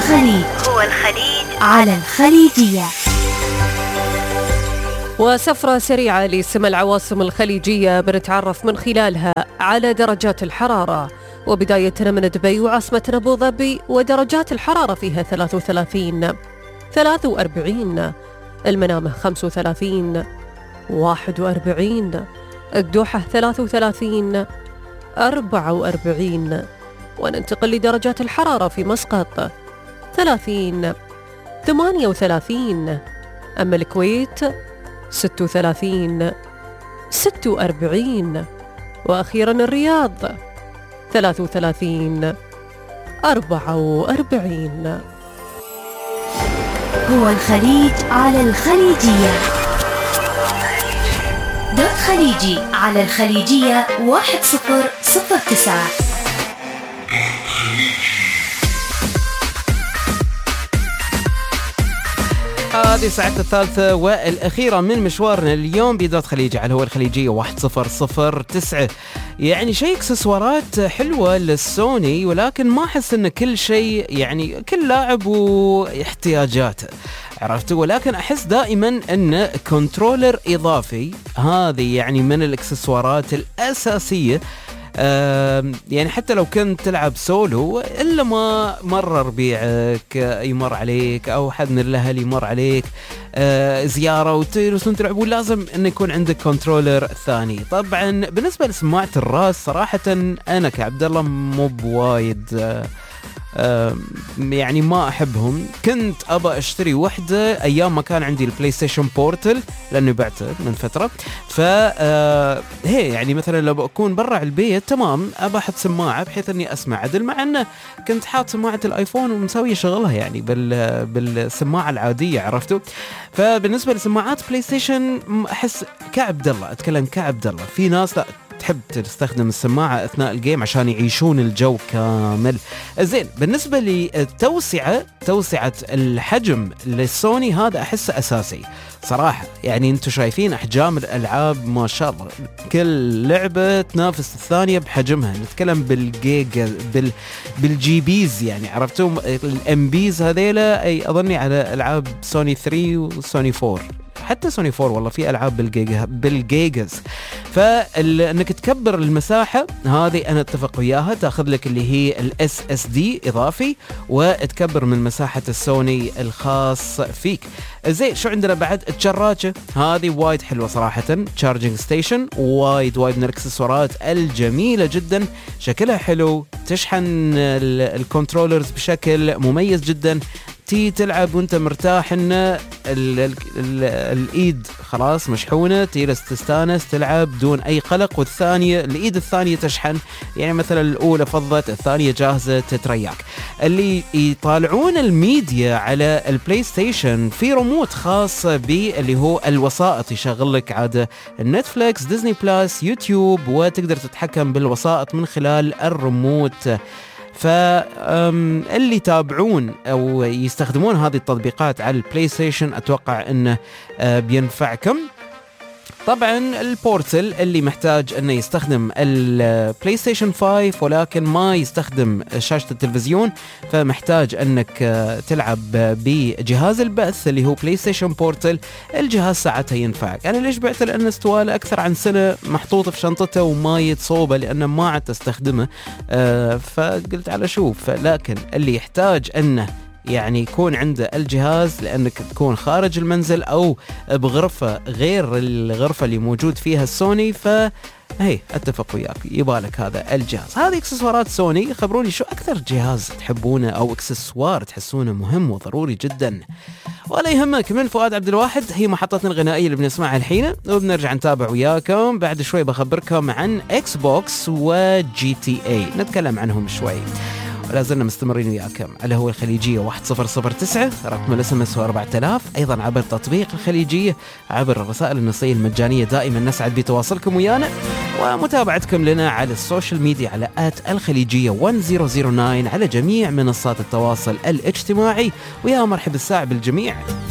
الخليج. هو الخليج على الخليجية. وسفرة سريعة لسمى العواصم الخليجية بنتعرف من خلالها على درجات الحرارة، وبداية من دبي وعاصمة أبو ظبي ودرجات الحرارة فيها 33 43، المنامة 35 41، الدوحة 33 44. وننتقل لدرجات الحرارة في مسقط 30 38، أما الكويت 36 46، وأخيرا الرياض 33 44. هو الخليج على الخليجية. دوت خليجي على الخليجية 1009. هذه ساعتنا الثالثة والأخيرة من مشوارنا اليوم بدوت خليجي على هو الخليجية 1009. يعني شيء اكسسوارات حلوة للسوني، ولكن ما أحس إن كل شيء يعني كل لاعب واحتياجاته، عرفت؟ ولكن أحس دائما أن كنترولر إضافي هذه يعني من الاكسسوارات الأساسية. يعني حتى لو كنت تلعب سولو إلا ما مر ربيعك يمر عليك أو حد من الأهل يمر عليك زيارة وتجلسون تلعبون، لازم أن يكون عندك كنترولر ثاني. طبعا بالنسبة لسماعة الراس صراحة أنا كعبد الله مو بوايد يعني ما أحبهم. كنت أبى أشتري وحدة أيام ما كان عندي البلاي ستيشن بورتل لأنه بعته من فترة، هي يعني مثلا لو أكون برا البيت تمام أبى أحط سماعة بحيث أني أسمع عدل، مع أنه كنت حاط سماعة الآيفون ومسوي شغلها يعني بالسماعة العادية، عرفتوا؟ فبالنسبة لسماعات بلاي ستيشن أحس كعبد الله، أتكلم كعبد الله، في ناس لا تحب تستخدم السماعة أثناء الجيم عشان يعيشون الجو كامل. زين، بالنسبة للتوسعة، توسعة الحجم للسوني هذا أحسه أساسي صراحة. يعني أنتوا شايفين أحجام الألعاب ما شاء الله، كل لعبة تنافس الثانية بحجمها، نتكلم بالجيجا بالجي بيز يعني، عرفتوا الام بيز هذيلا؟ أي أظني على ألعاب سوني 3 وسوني 4، حتى سوني 4 والله في ألعاب بالجيجاز. فإنك تكبر المساحة هذه أنا اتفق وياها، تأخذ لك اللي هي ال SSD إضافي وتكبر من مساحة السوني الخاص فيك. زين، شو عندنا بعد؟ الشراجة هذه وايد حلوة صراحة، تشارجينج ستيشن وايد من الاكسسوارات الجميلة جدا، شكلها حلو، تشحن الكنترولرز بشكل مميز جدا، تي تلعب وانت مرتاح ان الايد خلاص مشحونة، تجلس تستانس تلعب بدون اي قلق، والثانية الايد الثانية تشحن، يعني مثلا الاولى فضت الثانية جاهزة تترياك. اللي يطالعون الميديا على البلاي ستيشن في ريموت خاص باللي هو الوسائط، يشغل لك عادة نتفليكس، ديزني بلاس، يوتيوب، وتقدر تتحكم بالوسائط من خلال الريموت. فاللي يتابعون أو يستخدمون هذه التطبيقات على البلاي ستيشن أتوقع أنه بينفعكم. طبعا البورتل اللي محتاج أنه يستخدم البلاي ستيشن 5 ولكن ما يستخدم شاشة التلفزيون، فمحتاج أنك تلعب بجهاز البث اللي هو بلاي ستيشن بورتل، الجهاز ساعتها ينفعك. أنا ليش بعته؟ لأن استواله أكثر عن سنة محطوط في شنطته وما يتصوبه لأنه ما عاد استخدمه، فقلت على شوف. لكن اللي يحتاج أنه يعني يكون عنده الجهاز لأنك تكون خارج المنزل أو بغرفة غير الغرفة اللي موجود فيها السوني، فهي اتفق وياك يبالك هذا الجهاز. هذه اكسسوارات سوني. خبروني شو أكثر جهاز تحبونه أو اكسسوار تحسونه مهم وضروري جدا. ولا يهمك، من فؤاد عبد الواحد هي محطتنا الغنائية اللي بنسمعها الحين، وبنرجع نتابع وياكم بعد شوي. بخبركم عن اكس بوكس وجي تي اي، نتكلم عنهم شوي. ولا زلنا مستمرين وياكم على هو الخليجية 1009، رقم الSMS هو 4000، أيضا عبر تطبيق الخليجية، عبر الرسائل النصية المجانية. دائما نسعد بتواصلكم ويانا ومتابعتكم لنا على السوشيال ميديا على @الخليجية 1009 على جميع منصات التواصل الاجتماعي. ويا مرحب الساعة بالجميع.